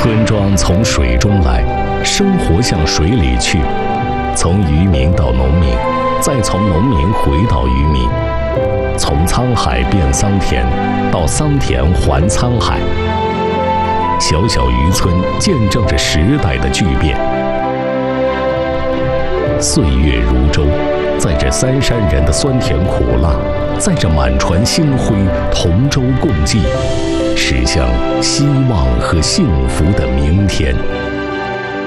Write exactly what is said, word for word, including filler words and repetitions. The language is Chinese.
村庄从水中来，生活向水里去，从渔民到农民，再从农民回到渔民，从沧海变桑田，到桑田还沧海。小小渔村见证着时代的巨变。岁月如舟，载着三山人的酸甜苦辣，载着满船星辉，同舟共济，驶向希望和幸福的明天。